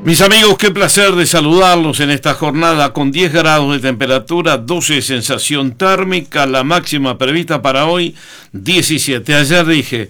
Mis amigos, qué placer de saludarlos en esta jornada con 10 grados de temperatura, 12 de sensación térmica, la máxima prevista para hoy 17. Ayer dije,